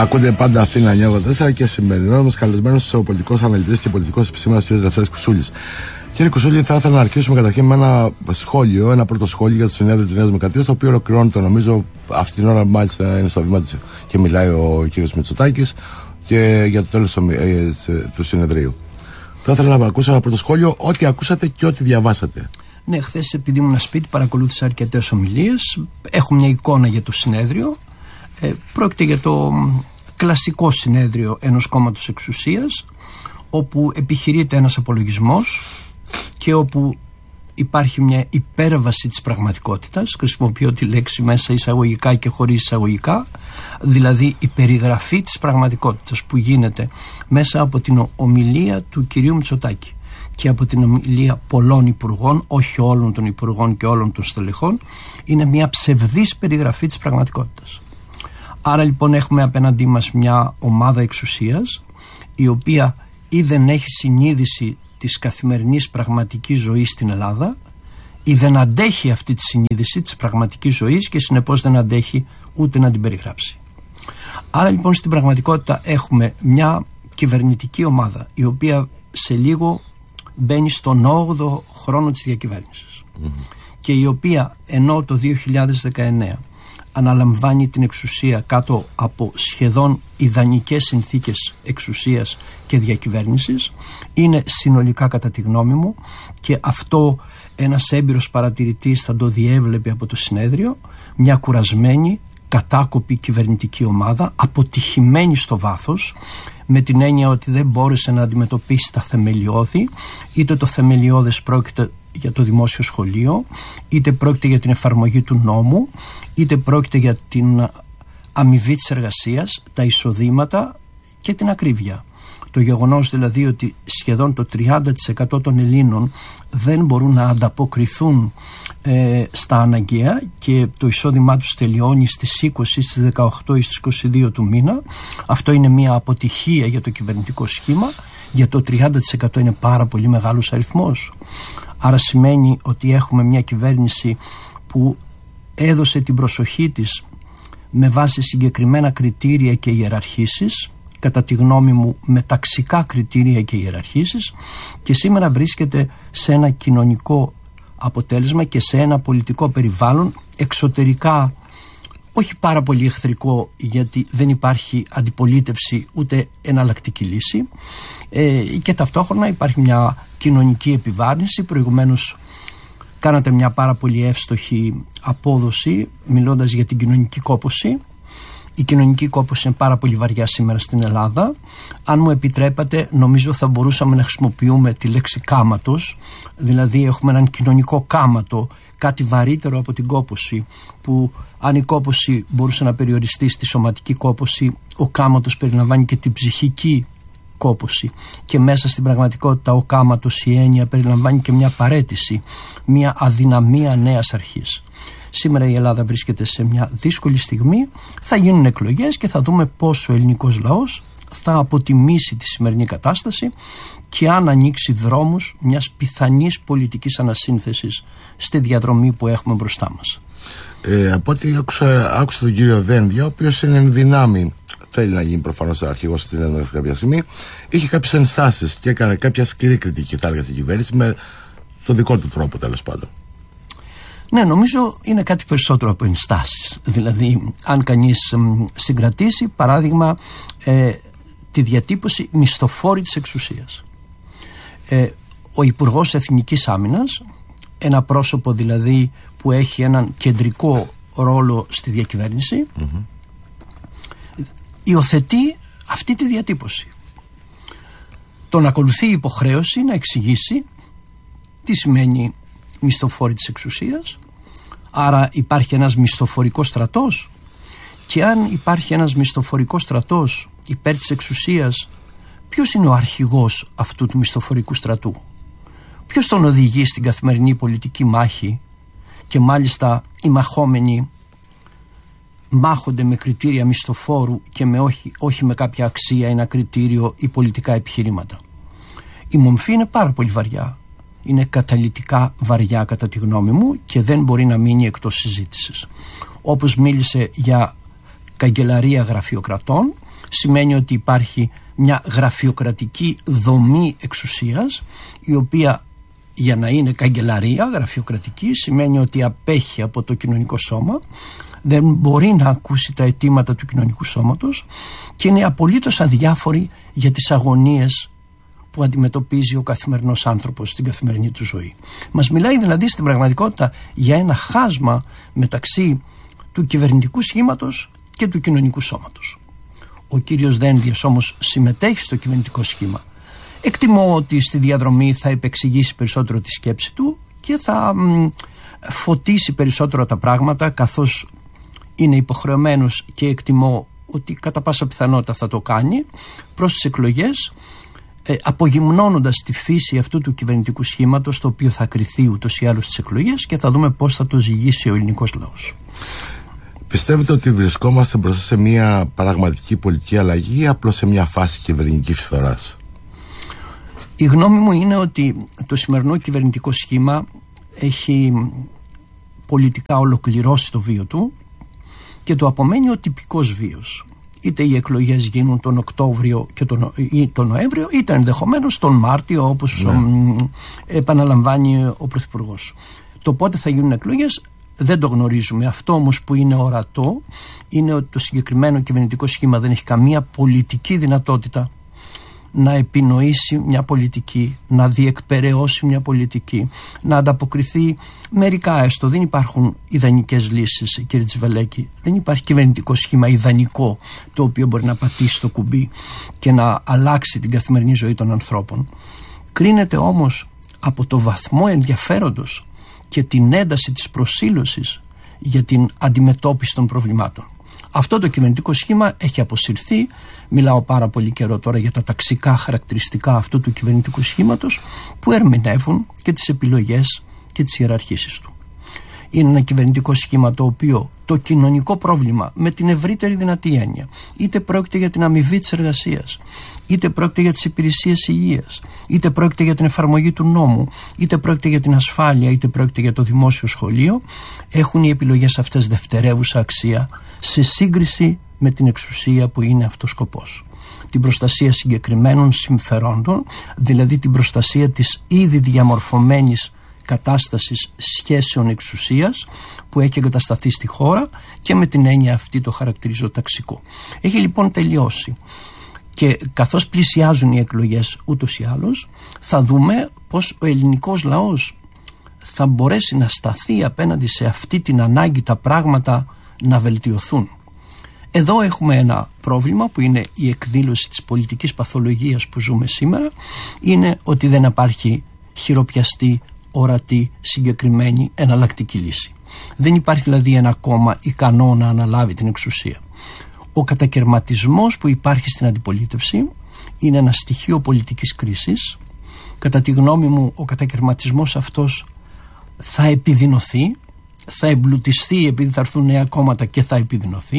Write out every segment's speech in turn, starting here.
Ακούτε πάντα Αθήνα 984 και σημερινό μας καλεσμένος ο πολιτικός αναλυτής και πολιτικός επιστήμονας κ. Ελευθέρης Κουσούλης. Κύριε Κουσούλη, θα ήθελα να αρχίσουμε καταρχήν με ένα πρώτο σχόλιο για το συνέδριο της Νέας Δημοκρατίας, το οποίο ολοκληρώνεται, νομίζω, αυτή την ώρα μάλιστα είναι στο βήμα της και μιλάει ο κ. Μητσοτάκης και για το τέλος του συνεδρίου. Θα ήθελα να ακούσω ένα πρώτο σχόλιο, ό,τι ακούσατε και ό,τι διαβάσατε. Ναι, χθες επειδή ήμουν σπίτι, παρακολούθησα αρκετές ομιλίες. Έχω μια εικόνα για το συνέδριο. Πρόκειται για το κλασικό συνέδριο ενός κόμματος εξουσίας, όπου επιχειρείται ένας απολογισμός και όπου υπάρχει μια υπέρβαση της πραγματικότητας. Χρησιμοποιώ τη λέξη μέσα εισαγωγικά και χωρίς εισαγωγικά, δηλαδή η περιγραφή της πραγματικότητας που γίνεται μέσα από την ομιλία του κυρίου Μητσοτάκη και από την ομιλία πολλών υπουργών, όχι όλων των υπουργών και όλων των στελεχών. Είναι μια ψευδής περιγραφή της πραγματικότητας. Άρα λοιπόν έχουμε απέναντί μας μια ομάδα εξουσίας, η οποία ή δεν έχει συνείδηση της καθημερινής πραγματικής ζωής στην Ελλάδα, ή δεν αντέχει αυτή τη συνείδηση της πραγματικής ζωής και συνεπώς δεν αντέχει ούτε να την περιγράψει. Άρα λοιπόν στην πραγματικότητα έχουμε μια κυβερνητική ομάδα, η οποία σε λίγο μπαίνει στον 8ο χρόνο της διακυβέρνησης και η οποία ενώ το 2019 αναλαμβάνει την εξουσία κάτω από σχεδόν ιδανικές συνθήκες εξουσίας και διακυβέρνησης, είναι συνολικά, κατά τη γνώμη μου, και αυτό ένας έμπειρος παρατηρητής θα το διέβλεπε από το συνέδριο, μια κουρασμένη, κατάκοπη κυβερνητική ομάδα, αποτυχημένη στο βάθος, με την έννοια ότι δεν μπόρεσε να αντιμετωπίσει τα θεμελιώδη, είτε το θεμελιώδες πρόκειται για το δημόσιο σχολείο, είτε πρόκειται για την εφαρμογή του νόμου, είτε πρόκειται για την αμοιβή της εργασίας, τα εισοδήματα και την ακρίβεια. Το γεγονός δηλαδή ότι σχεδόν το 30% των Ελλήνων δεν μπορούν να ανταποκριθούν στα αναγκαία και το εισόδημά τους τελειώνει στις 20, στις 18 ή στις 22 του μήνα. Αυτό είναι μια αποτυχία για το κυβερνητικό σχήμα, για το 30% είναι πάρα πολύ μεγάλος αριθμός. Άρα σημαίνει ότι έχουμε μια κυβέρνηση που έδωσε την προσοχή της με βάση συγκεκριμένα κριτήρια και ιεραρχήσεις, κατά τη γνώμη μου με ταξικά κριτήρια και ιεραρχήσεις, και σήμερα βρίσκεται σε ένα κοινωνικό αποτέλεσμα και σε ένα πολιτικό περιβάλλον εξωτερικά όχι πάρα πολύ εχθρικό, γιατί δεν υπάρχει αντιπολίτευση ούτε εναλλακτική λύση, και ταυτόχρονα υπάρχει μια κοινωνική επιβάρυνση. Προηγουμένως κάνατε μια πάρα πολύ εύστοχη απόδοση μιλώντας για την κοινωνική κόπωση. Η κοινωνική κόπωση είναι πάρα πολύ βαριά σήμερα στην Ελλάδα. Αν μου επιτρέπατε, νομίζω θα μπορούσαμε να χρησιμοποιούμε τη λέξη κάματος, δηλαδή έχουμε έναν κοινωνικό κάματο, κάτι βαρύτερο από την κόπωση, που αν η κόπωση μπορούσε να περιοριστεί στη σωματική κόπωση, ο κάματος περιλαμβάνει και την ψυχική κόπωση, και μέσα στην πραγματικότητα ο κάματος, η έννοια, περιλαμβάνει και μια παραίτηση, μια αδυναμία νέας αρχής. Σήμερα η Ελλάδα βρίσκεται σε μια δύσκολη στιγμή. Θα γίνουν εκλογές και θα δούμε πώς ο ελληνικός λαός θα αποτιμήσει τη σημερινή κατάσταση και αν ανοίξει δρόμους μιας πιθανής πολιτικής ανασύνθεσης στη διαδρομή που έχουμε μπροστά μας. Από ό,τι άκουσα τον κύριο Δένδια, ο οποίος είναι εν δυνάμει, θέλει να γίνει προφανώς αρχηγός στην Ελλάδα κάποια στιγμή, είχε κάποιες ενστάσεις και έκανε κάποια σκληρή κριτική, θα έλεγα, στην κυβέρνηση, με τον δικό του τρόπο, τέλος πάντων. Ναι, νομίζω είναι κάτι περισσότερο από ενστάσεις. Δηλαδή, αν κανείς συγκρατήσει, παράδειγμα, τη διατύπωση μισθοφόρη της εξουσίας. Ο Υπουργός Εθνικής Άμυνας, ένα πρόσωπο δηλαδή που έχει έναν κεντρικό ρόλο στη διακυβέρνηση, υιοθετεί αυτή τη διατύπωση. Τον ακολουθεί η υποχρέωση να εξηγήσει τι σημαίνει μισθοφόρη της εξουσίας. Άρα υπάρχει ένας μισθοφορικός στρατός, και αν υπάρχει ένας μισθοφορικός στρατός υπέρ της εξουσίας, ποιος είναι ο αρχηγός αυτού του μισθοφορικού στρατού? Ποιος τον οδηγεί στην καθημερινή πολιτική μάχη? Και μάλιστα οι μαχόμενοι μάχονται με κριτήρια μισθοφόρου και όχι με κάποια αξία, ένα κριτήριο ή πολιτικά επιχειρήματα. Η μομφή είναι πάρα πολύ βαριά. Είναι καταλυτικά βαριά κατά τη γνώμη μου και δεν μπορεί να μείνει εκτός συζήτησης. Όπως μίλησε για καγκελαρία γραφειοκρατών, σημαίνει ότι υπάρχει μια γραφειοκρατική δομή εξουσίας, η οποία για να είναι καγκελαρία γραφειοκρατική σημαίνει ότι απέχει από το κοινωνικό σώμα, δεν μπορεί να ακούσει τα αιτήματα του κοινωνικού σώματος και είναι απολύτως αδιάφορη για τις αγωνίες που αντιμετωπίζει ο καθημερινός άνθρωπος στην καθημερινή του ζωή. Μας μιλάει δηλαδή στην πραγματικότητα για ένα χάσμα μεταξύ του κυβερνητικού σχήματος και του κοινωνικού σώματος. Ο κύριος Δένδιας όμως συμμετέχει στο κυβερνητικό σχήμα. Εκτιμώ ότι στη διαδρομή θα επεξηγήσει περισσότερο τη σκέψη του και θα φωτίσει περισσότερο τα πράγματα, καθώς είναι υποχρεωμένος, και εκτιμώ ότι κατά πάσα πιθανότητα θα το κάνει προς τις εκλογές, απογυμνώνοντας τη φύση αυτού του κυβερνητικού σχήματος, το οποίο θα κριθεί ούτως ή άλλως στις εκλογές, και θα δούμε πώς θα το ζυγίσει ο ελληνικός λαός. Πιστεύετε ότι βρισκόμαστε μπροστά σε μια πραγματική πολιτική αλλαγή ή απλώς σε μια φάση κυβερνητικής φθοράς? Η γνώμη μου είναι ότι το σημερινό κυβερνητικό σχήμα έχει πολιτικά ολοκληρώσει το βίο του και το απομένει ο τυπικός βίος. Είτε οι εκλογές γίνουν τον Οκτώβριο ή τον Νοέμβριο, είτε ενδεχομένως τον Μάρτιο, όπως επαναλαμβάνει ο Πρωθυπουργός. Το πότε θα γίνουν εκλογές δεν το γνωρίζουμε. Αυτό όμως που είναι ορατό είναι ότι το συγκεκριμένο κυβερνητικό σχήμα δεν έχει καμία πολιτική δυνατότητα να επινοήσει μια πολιτική, να διεκπεραιώσει μια πολιτική, να ανταποκριθεί μερικά έστω. Δεν υπάρχουν ιδανικές λύσεις, κύριε Τσιβελέκη. Δεν υπάρχει κυβερνητικό σχήμα ιδανικό, το οποίο μπορεί να πατήσει το κουμπί και να αλλάξει την καθημερινή ζωή των ανθρώπων. Κρίνεται όμως από το βαθμό ενδιαφέροντος και την ένταση της προσήλωσης για την αντιμετώπιση των προβλημάτων. Αυτό το κυβερνητικό σχήμα έχει αποσυρθεί. Μιλάω πάρα πολύ καιρό τώρα για τα ταξικά χαρακτηριστικά αυτού του κυβερνητικού σχήματος, που ερμηνεύουν και τις επιλογές και τις ιεραρχήσεις του. Είναι ένα κυβερνητικό σχήμα το οποίο το κοινωνικό πρόβλημα με την ευρύτερη δυνατή έννοια, είτε πρόκειται για την αμοιβή της εργασίας, είτε πρόκειται για τις υπηρεσίες υγείας, είτε πρόκειται για την εφαρμογή του νόμου, είτε πρόκειται για την ασφάλεια, είτε πρόκειται για το δημόσιο σχολείο, έχουν οι επιλογές αυτές δευτερεύουσα αξία σε σύγκριση με την εξουσία που είναι αυτός σκοπός. Την προστασία συγκεκριμένων συμφερόντων, δηλαδή την προστασία της ήδη διαμορφωμένης κατάστασης σχέσεων εξουσίας που έχει εγκατασταθεί στη χώρα, και με την έννοια αυτή το χαρακτηρίζω ταξικό. Έχει λοιπόν τελειώσει, και καθώς πλησιάζουν οι εκλογές ούτως ή άλλως, θα δούμε πως ο ελληνικός λαός θα μπορέσει να σταθεί απέναντι σε αυτή την ανάγκη τα πράγματα να βελτιωθούν. Εδώ έχουμε ένα πρόβλημα που είναι η εκδήλωση της πολιτικής παθολογίας που ζούμε σήμερα. Είναι ότι δεν υπάρχει χειροπιαστή, ορατή, συγκεκριμένη εναλλακτική λύση. Δεν υπάρχει δηλαδή ένα κόμμα ικανό να αναλάβει την εξουσία. Ο κατακερματισμός που υπάρχει στην αντιπολίτευση είναι ένα στοιχείο πολιτικής κρίσης. Κατά τη γνώμη μου, ο κατακερματισμός αυτός θα επιδεινωθεί, θα εμπλουτιστεί επειδή θα έρθουν νέα κόμματα και θα επιδεινωθεί.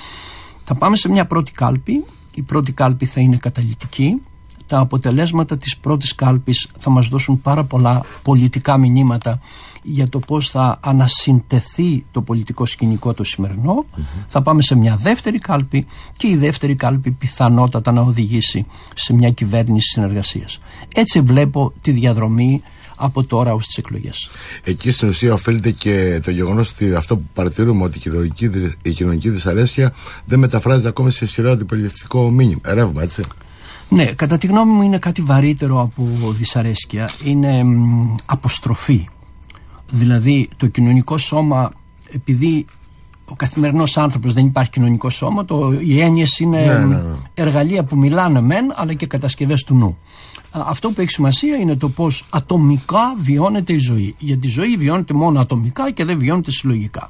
Θα πάμε σε μια πρώτη κάλπη. Η πρώτη κάλπη θα είναι καταλυτική. Τα αποτελέσματα της πρώτης κάλπης θα μας δώσουν πάρα πολλά πολιτικά μηνύματα για το πώς θα ανασυντεθεί το πολιτικό σκηνικό το σημερινό. Θα πάμε σε μια δεύτερη κάλπη, και η δεύτερη κάλπη πιθανότατα να οδηγήσει σε μια κυβέρνηση συνεργασίας. Έτσι βλέπω τη διαδρομή από τώρα ως τις εκλογές. Εκεί στην ουσία οφείλεται και το γεγονός ότι αυτό που παρατηρούμε, ότι η κοινωνική δυσαρέσκεια δεν μεταφράζεται ακόμη σε ισχυρό αντιπολιτευτικό ρεύμα, έτσι. Ναι, κατά τη γνώμη μου είναι κάτι βαρύτερο από δυσαρέσκεια. Είναι αποστροφή. Δηλαδή το κοινωνικό σώμα, επειδή ο καθημερινός άνθρωπος δεν υπάρχει κοινωνικό σώμα, οι έννοιες είναι εργαλεία που μιλάνε μεν, αλλά και κατασκευές του νου. Αυτό που έχει σημασία είναι το πώς ατομικά βιώνεται η ζωή. Γιατί η ζωή βιώνεται μόνο ατομικά και δεν βιώνεται συλλογικά.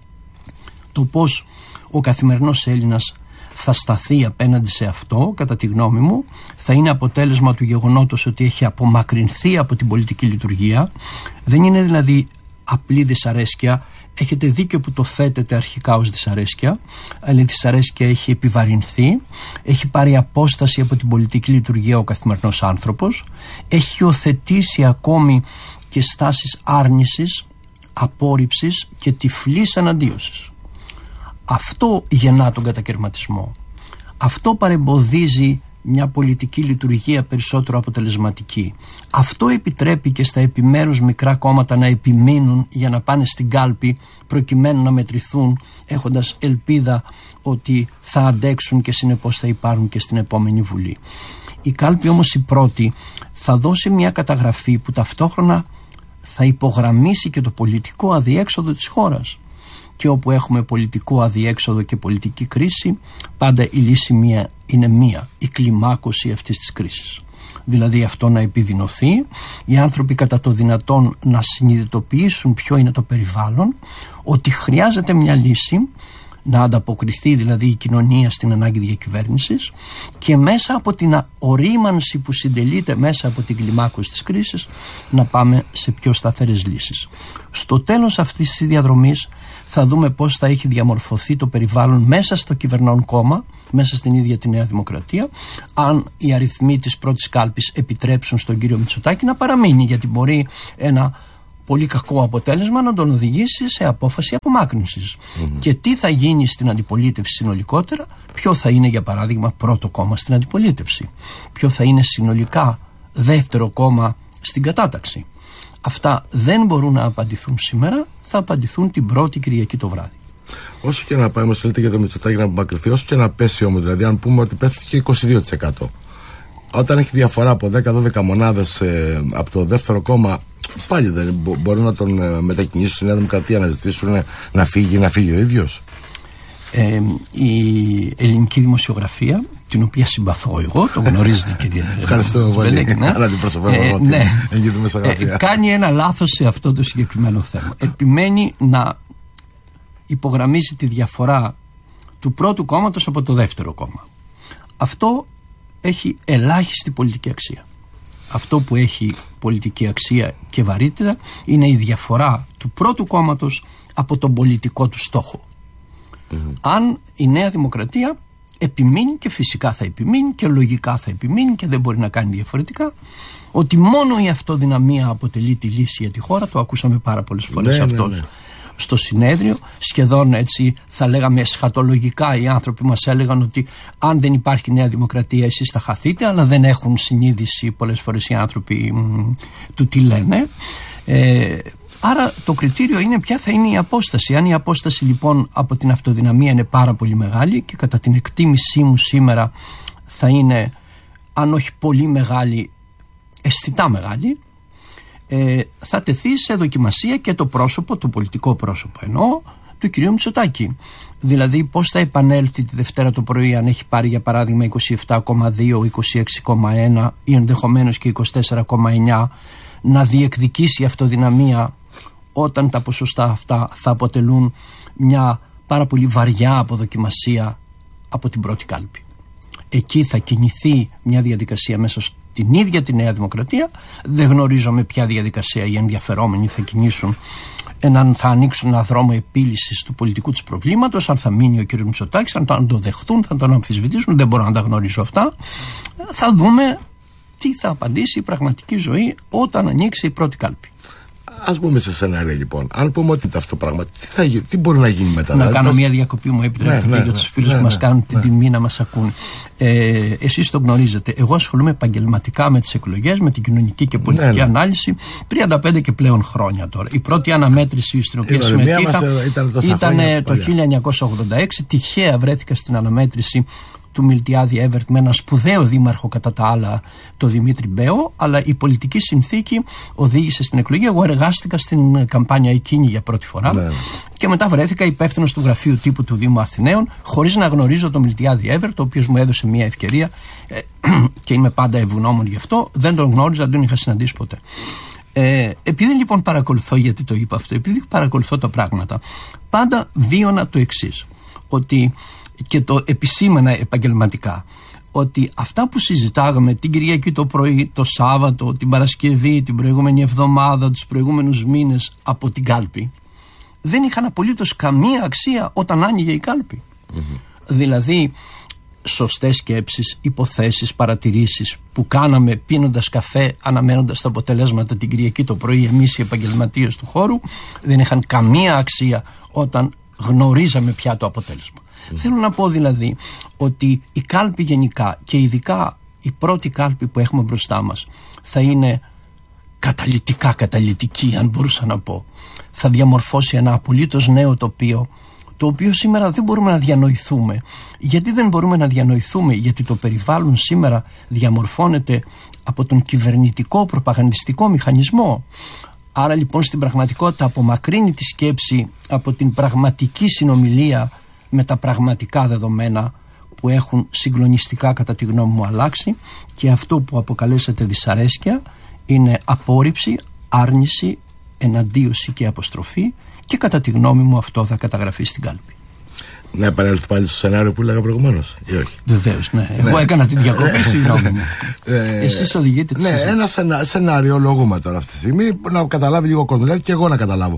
Το πώς ο καθημερινός Έλληνας θα σταθεί απέναντι σε αυτό, κατά τη γνώμη μου, θα είναι αποτέλεσμα του γεγονότος ότι έχει απομακρυνθεί από την πολιτική λειτουργία. Δεν είναι δηλαδή απλή δυσαρέσκεια. Έχετε δίκιο που το θέτετε αρχικά ως δυσαρέσκεια, αλλά η δυσαρέσκεια έχει επιβαρυνθεί, έχει πάρει απόσταση από την πολιτική λειτουργία ο καθημερινός άνθρωπος, έχει υιοθετήσει ακόμη και στάσεις άρνησης, απόρριψης και τυφλής αναντίωσης. Αυτό γεννά τον κατακερματισμό. Αυτό παρεμποδίζει μια πολιτική λειτουργία περισσότερο αποτελεσματική. Αυτό επιτρέπει και στα επιμέρους μικρά κόμματα να επιμείνουν για να πάνε στην κάλπη προκειμένου να μετρηθούν, έχοντας ελπίδα ότι θα αντέξουν και συνεπώς θα υπάρχουν και στην επόμενη Βουλή. Η κάλπη όμως η πρώτη θα δώσει μια καταγραφή που ταυτόχρονα θα υπογραμμίσει και το πολιτικό αδιέξοδο της χώρας. Και όπου έχουμε πολιτικό αδιέξοδο και πολιτική κρίση, πάντα η λύση είναι μία, η κλιμάκωση αυτής της κρίσης. Δηλαδή αυτό να επιδεινωθεί, οι άνθρωποι κατά το δυνατόν να συνειδητοποιήσουν ποιο είναι το περιβάλλον, ότι χρειάζεται μια λύση, να ανταποκριθεί δηλαδή η κοινωνία στην ανάγκη διακυβέρνησης και μέσα από την ορίμανση που συντελείται μέσα από την κλιμάκωση της κρίσης να πάμε σε πιο σταθερές λύσεις. Στο τέλος αυτής της διαδρομής θα δούμε πώς θα έχει διαμορφωθεί το περιβάλλον μέσα στο κυβερνών κόμμα, μέσα στην ίδια τη Νέα Δημοκρατία, αν οι αριθμοί της πρώτης κάλπης επιτρέψουν στον κύριο Μητσοτάκη να παραμείνει, γιατί μπορεί ένα πολύ κακό αποτέλεσμα να τον οδηγήσει σε απόφαση απομάκρυνσης. Και τι θα γίνει στην αντιπολίτευση συνολικότερα, ποιο θα είναι για παράδειγμα πρώτο κόμμα στην αντιπολίτευση, ποιο θα είναι συνολικά δεύτερο κόμμα στην κατάταξη. Αυτά δεν μπορούν να απαντηθούν σήμερα, θα απαντηθούν την πρώτη Κυριακή το βράδυ. Όσο και να πάει, όμως λέτε για το Μητσοτάκη να απομακρυνθεί, όσο και να πέσει όμως, δηλαδή αν πούμε ότι πέφτει και 22%, όταν έχει διαφορά από 10-12 μονάδες από το δεύτερο κόμμα, πάλι δεν μπορούν να τον μετακινήσουν στη Νέα Δημοκρατία, να ζητήσουν να φύγει ο ίδιος? Η ελληνική δημοσιογραφία, την οποία συμπαθώ εγώ, το γνωρίζετε κύριε. Ευχαριστώ πολύ. Αλλά την προσωπεύω εγώ την ελληνική δημοσιογραφία. Κάνει ένα λάθος σε αυτό το συγκεκριμένο θέμα. Επιμένει να υπογραμμίζει τη διαφορά του πρώτου κόμματος από το δεύτερο κόμμα. Αυτό έχει ελάχιστη πολιτική αξία. Αυτό που έχει πολιτική αξία και βαρύτητα είναι η διαφορά του πρώτου κόμματος από τον πολιτικό του στόχο. Αν η Νέα Δημοκρατία επιμείνει, και φυσικά θα επιμείνει και λογικά θα επιμείνει και δεν μπορεί να κάνει διαφορετικά, ότι μόνο η αυτοδυναμία αποτελεί τη λύση για τη χώρα, το ακούσαμε πάρα πολλές φορές στο συνέδριο, σχεδόν έτσι θα λέγαμε εσχατολογικά οι άνθρωποι μας έλεγαν ότι αν δεν υπάρχει Νέα Δημοκρατία εσείς θα χαθείτε, αλλά δεν έχουν συνείδηση πολλές φορές οι άνθρωποι του τι λένε. Άρα το κριτήριο είναι ποια θα είναι η απόσταση. Αν η απόσταση λοιπόν από την αυτοδυναμία είναι πάρα πολύ μεγάλη, και κατά την εκτίμησή μου σήμερα θα είναι, αν όχι πολύ μεγάλη, αισθητά μεγάλη, θα τεθεί σε δοκιμασία και το πρόσωπο, το πολιτικό πρόσωπο εννοώ, του κυρίου Μητσοτάκη. Δηλαδή πώς θα επανέλθει τη Δευτέρα το πρωί, αν έχει πάρει για παράδειγμα 27,2, 26,1 ή ενδεχομένως και 24,9, να διεκδικήσει αυτοδυναμία όταν τα ποσοστά αυτά θα αποτελούν μια πάρα πολύ βαριά αποδοκιμασία από την πρώτη κάλπη. Εκεί θα κινηθεί μια διαδικασία μέσα στην ίδια τη Νέα Δημοκρατία. Δεν γνωρίζω με ποια διαδικασία οι ενδιαφερόμενοι θα κινήσουν, θα ανοίξουν ένα δρόμο επίλυσης του πολιτικού τους προβλήματος, αν θα μείνει ο κ. Μητσοτάκης, αν το δεχτούν, θα τον αμφισβητήσουν, δεν μπορώ να τα γνωρίζω αυτά. Θα δούμε τι θα απαντήσει η πραγματική ζωή όταν ανοίξει η πρώτη κάλπη. Ας πούμε σε σενάρια λοιπόν. Αν πούμε ότι αυτό πράγμα, τι μπορεί να γίνει μετά? Να κάνω μια διακοπή, μου επιτρέπετε, για τους φίλους που μας κάνουν την τιμή να μας ακούν. Εσείς το γνωρίζετε. Εγώ ασχολούμαι επαγγελματικά με τις εκλογές, με την κοινωνική και πολιτική ανάλυση 35 και πλέον χρόνια τώρα. Η πρώτη αναμέτρηση στην οποία συμμετείχα ήταν το 1986. Τυχαία βρέθηκα στην αναμέτρηση του Μιλτιάδη Εύερτ με ένα σπουδαίο δήμαρχο κατά τα άλλα, το Δημήτρη Μπέο, αλλά η πολιτική συνθήκη οδήγησε στην εκλογή. Εγώ εργάστηκα στην καμπάνια εκείνη για πρώτη φορά και μετά βρέθηκα υπεύθυνος του γραφείου τύπου του Δήμου Αθηναίων, χωρίς να γνωρίζω τον Μιλτιάδη Εύερτ, ο οποίος μου έδωσε μια ευκαιρία και είμαι πάντα ευγνώμων γι' αυτό. Δεν τον γνώριζα, δεν τον είχα συναντήσει ποτέ. Επειδή λοιπόν παρακολουθώ, γιατί το είπα αυτό, επειδή παρακολουθώ τα πράγματα, πάντα βίωνα το εξής, ότι, και το επισήμανα επαγγελματικά, ότι αυτά που συζητάγαμε την Κυριακή το πρωί, το Σάββατο, την Παρασκευή, την προηγούμενη εβδομάδα, τους προηγούμενους μήνες από την κάλπη, δεν είχαν απολύτως καμία αξία όταν άνοιγε η κάλπη. Δηλαδή σωστές σκέψεις, υποθέσεις, παρατηρήσεις που κάναμε πίνοντας καφέ, αναμένοντας τα αποτελέσματα την Κυριακή το πρωί εμείς οι επαγγελματίες του χώρου, δεν είχαν καμία αξία όταν γνωρίζαμε πια το αποτέλεσμα. Θέλω να πω δηλαδή ότι η κάλπη γενικά και ειδικά η πρώτη κάλπη που έχουμε μπροστά μας θα είναι καταλυτική, αν μπορούσα να πω. Θα διαμορφώσει ένα απολύτως νέο τοπίο, το οποίο σήμερα δεν μπορούμε να διανοηθούμε. Γιατί δεν μπορούμε να διανοηθούμε? Γιατί το περιβάλλον σήμερα διαμορφώνεται από τον κυβερνητικό προπαγανδιστικό μηχανισμό. Άρα λοιπόν στην πραγματικότητα απομακρύνει τη σκέψη από την πραγματική συνομιλία με τα πραγματικά δεδομένα που έχουν συγκλονιστικά κατά τη γνώμη μου αλλάξει, και αυτό που αποκαλέσατε δυσαρέσκεια είναι απόρριψη, άρνηση, εναντίωση και αποστροφή, και κατά τη γνώμη μου αυτό θα καταγραφεί στην κάλπη. Να επανέλθω πάλι στο σενάριο που έλεγα προηγουμένως, ή όχι? Βεβαίως, ναι. Εγώ έκανα την διακοπή, συγγνώμη μου. Εσείς οδηγείτε τη συζήτηση. Ένα σενάριο λογούμε τώρα αυτή τη στιγμή, να καταλάβει λίγο κόσμο, δηλαδή και εγώ να καταλάβω.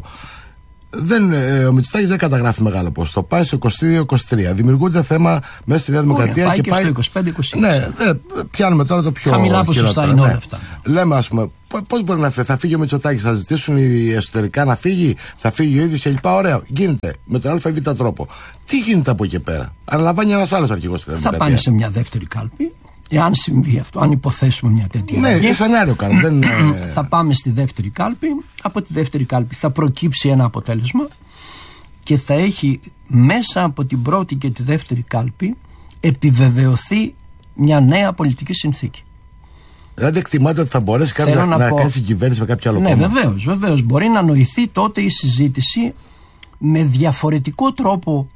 Ο Μητσοτάκης δεν καταγράφει μεγάλο ποσοστό. Πάει στο 22-23. Δημιουργούνται θέμα μέσα στη Νέα Δημοκρατία. Πάει και στο 25-26. Ναι, πιάνουμε τώρα το πιο χαμηλά ποσοστά είναι όλα αυτά. Λέμε, ας πούμε, πώς μπορεί να φύγει? Θα φύγει ο Μητσοτάκης, θα ζητήσουν οι εσωτερικά να φύγει, θα φύγει ο ίδιος κλπ. Ωραίο. Γίνεται. Με τον ΑΒ τρόπο. Τι γίνεται από εκεί πέρα? Αναλαμβάνει ένας άλλος αρχηγός στη Νέα Δημοκρατία. Θα πάνε σε μια δεύτερη κάλπη. Εάν συμβεί αυτό, αν υποθέσουμε μια τέτοια αλλαγή, σενάριο κάνω. Θα πάμε στη δεύτερη κάλπη. Από τη δεύτερη κάλπη θα προκύψει ένα αποτέλεσμα και θα έχει μέσα από την πρώτη και τη δεύτερη κάλπη επιβεβαιωθεί μια νέα πολιτική συνθήκη. Δηλαδή εκτιμάται ότι θα μπορέσει κάποιο να κάνει συγκυβέρνηση με κάποιο άλλο κόμμα? Ναι, βεβαίως. Μπορεί να νοηθεί τότε η συζήτηση με διαφορετικό τρόπο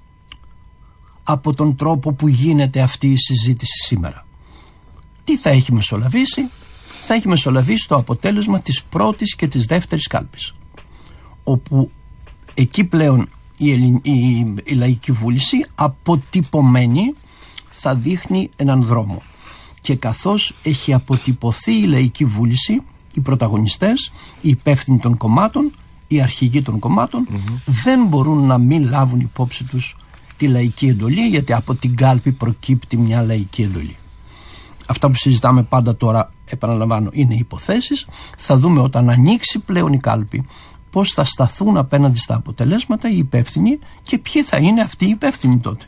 από τον τρόπο που γίνεται αυτή η συζήτηση σήμερα. Τι θα έχει μεσολαβήσει? Θα έχει μεσολαβήσει το αποτέλεσμα της πρώτης και της δεύτερης κάλπης, όπου εκεί πλέον η Λαϊκή Βούληση αποτυπωμένη θα δείχνει έναν δρόμο, και καθώς έχει αποτυπωθεί η Λαϊκή Βούληση, οι πρωταγωνιστές, οι υπεύθυνοι των κομμάτων, οι αρχηγοί των κομμάτων δεν μπορούν να μην λάβουν υπόψη τους τη λαϊκή εντολή, γιατί από την κάλπη προκύπτει μια λαϊκή εντολή. Αυτά που συζητάμε πάντα τώρα, επαναλαμβάνω, είναι υποθέσεις. Θα δούμε όταν ανοίξει πλέον η κάλπη πώς θα σταθούν απέναντι στα αποτελέσματα οι υπεύθυνοι και ποιοι θα είναι αυτοί οι υπεύθυνοι τότε.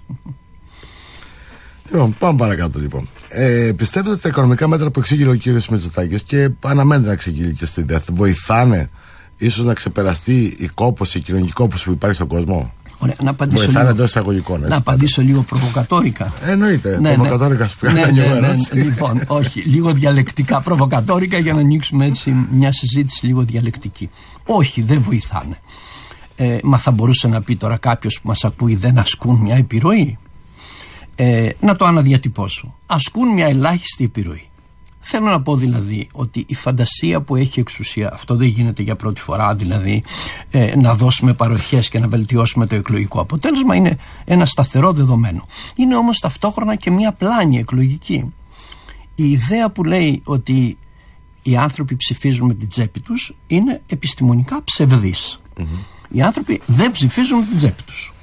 Λοιπόν, πάμε παρακάτω λοιπόν. Πιστεύετε ότι τα οικονομικά μέτρα που εξήγηλε ο κύριος Μητσοτάκης, και αναμένεται να εξηγήλει και στην ΔΕΘ, βοηθάνε ίσως να ξεπεραστεί η κόπωση, η κοινωνική κόπωση που υπάρχει στον κόσμο? Ωραία, να απαντήσω βοηθάνε εντός εισαγωγικών. Να απαντήσω λίγο προβοκατόρικα. Εννοείται. Προβοκατόρικα σου ναι. Λοιπόν, όχι, λίγο διαλεκτικά. Προβοκατόρικα, για να ανοίξουμε έτσι μια συζήτηση λίγο διαλεκτική. Όχι, δεν βοηθάνε. Μα θα μπορούσε να πει τώρα κάποιος που μας ακούει, δεν ασκούν μια επιρροή? Να το αναδιατυπώσω. Ασκούν μια ελάχιστη επιρροή. Θέλω να πω δηλαδή ότι η φαντασία που έχει εξουσία, αυτό δεν γίνεται για πρώτη φορά, δηλαδή να δώσουμε παροχές και να βελτιώσουμε το εκλογικό αποτέλεσμα, είναι ένα σταθερό δεδομένο. Είναι όμως ταυτόχρονα και μια πλάνη εκλογική. Η ιδέα που λέει ότι οι άνθρωποι ψηφίζουν με την τσέπη τους είναι επιστημονικά ψευδής. Οι άνθρωποι δεν ψηφίζουν με την τσέπη τους.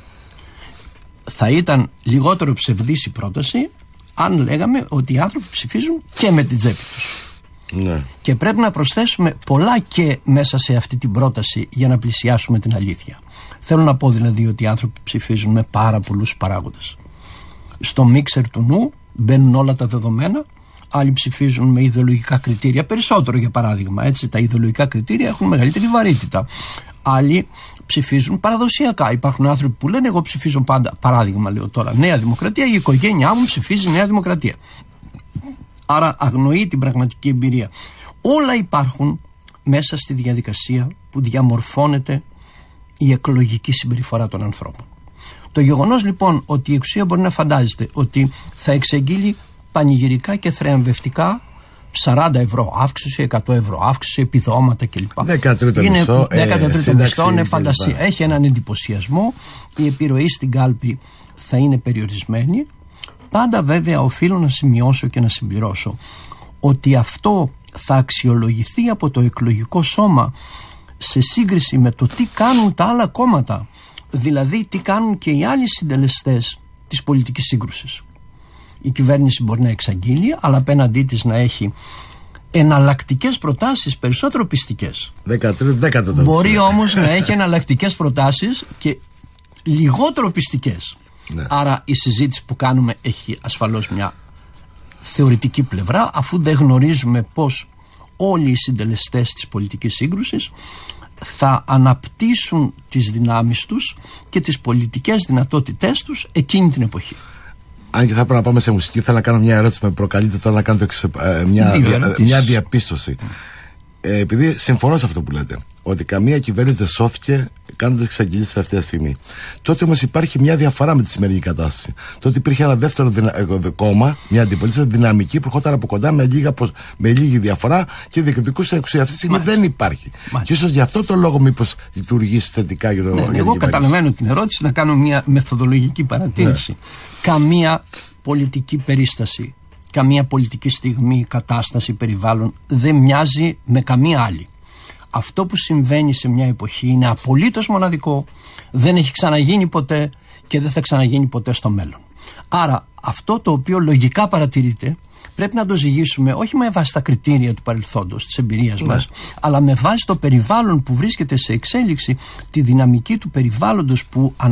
Θα ήταν λιγότερο ψευδής η πρόταση αν λέγαμε ότι οι άνθρωποι ψηφίζουν και με την τσέπη τους. Ναι. Και πρέπει να προσθέσουμε πολλά και μέσα σε αυτή την πρόταση για να πλησιάσουμε την αλήθεια. Θέλω να πω δηλαδή ότι οι άνθρωποι ψηφίζουν με πάρα πολλούς παράγοντες. Στο μίξερ του νου μπαίνουν όλα τα δεδομένα. Άλλοι ψηφίζουν με ιδεολογικά κριτήρια περισσότερο, για παράδειγμα. Έτσι, τα ιδεολογικά κριτήρια έχουν μεγαλύτερη βαρύτητα. Άλλοι ψηφίζουν παραδοσιακά. Υπάρχουν άνθρωποι που λένε: εγώ ψηφίζω πάντα, παράδειγμα λέω τώρα, Νέα Δημοκρατία, η οικογένειά μου ψηφίζει Νέα Δημοκρατία. Άρα αγνοεί την πραγματική εμπειρία. Όλα υπάρχουν μέσα στη διαδικασία που διαμορφώνεται η εκλογική συμπεριφορά των ανθρώπων. Το γεγονός λοιπόν ότι η εξουσία μπορεί να φαντάζεται ότι θα εξεγγείλει πανηγυρικά και θριαμβευτικά 40 ευρώ αύξηση, 100 ευρώ αύξηση, επιδόματα κλπ. 13ο μισθό. 13ο μισθό είναι φαντασία. Έχει έναν εντυπωσιασμό. Η επιρροή στην κάλπη θα είναι περιορισμένη. Πάντα βέβαια οφείλω να σημειώσω και να συμπληρώσω ότι αυτό θα αξιολογηθεί από το εκλογικό σώμα σε σύγκριση με το τι κάνουν τα άλλα κόμματα. Δηλαδή τι κάνουν και οι άλλοι συντελεστές της πολιτικής σύγκρουσης. Η κυβέρνηση μπορεί να εξαγγείλει, αλλά απέναντί της να έχει εναλλακτικές προτάσεις περισσότερο πιστικές. Μπορεί όμως να έχει εναλλακτικές προτάσεις και λιγότερο πιστικές. Ναι. Άρα η συζήτηση που κάνουμε έχει ασφαλώς μια θεωρητική πλευρά, αφού δεν γνωρίζουμε πώς όλοι οι συντελεστές της πολιτικής σύγκρουσης θα αναπτύσσουν τις δυνάμεις τους και τις πολιτικές δυνατότητές τους εκείνη την εποχή. Αν και θα πρέπει να πάμε σε μουσική, θέλω να κάνω μια ερώτηση. Με προκαλείτε τώρα να κάνω μια διαπίστωση. Επειδή συμφωνώ σε αυτό που λέτε, ότι καμία κυβέρνηση δεν σώθηκε κάνοντας εξαγγελίες αυτή τη στιγμή. Τότε όμως υπάρχει μια διαφορά με τη σημερινή κατάσταση. Τότε υπήρχε ένα δεύτερο κόμμα, μια αντιπολίτευση δυναμική που ερχόταν από κοντά με λίγη διαφορά και διεκδικούσε εξουσία. Αυτή τη στιγμή δεν υπάρχει. Και ίσως γι' αυτό το λόγο μήπως λειτουργήσει θετικά για το εγώ κυβέρνηση. καταλαβαίνω την ερώτηση, να κάνω μια μεθοδολογική παρατήρηση. Καμία πολιτική περίσταση, καμία πολιτική στιγμή, κατάσταση, περιβάλλον δεν μοιάζει με καμία άλλη. Αυτό που συμβαίνει σε μια εποχή είναι απολύτως μοναδικό, δεν έχει ξαναγίνει ποτέ και δεν θα ξαναγίνει ποτέ στο μέλλον. Άρα αυτό το οποίο λογικά παρατηρείται πρέπει να το ζυγίσουμε όχι με βάση τα κριτήρια του παρελθόντος, της εμπειρίας μας, αλλά με βάση το περιβάλλον που βρίσκεται σε εξέλιξη, τη δυναμική του περιβάλλοντος που